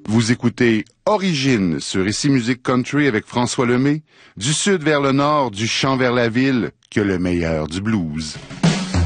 Vous écoutez Origine sur Ici Musique Country avec François Lemay, du sud vers le nord, du champ vers la ville, que le meilleur du blues.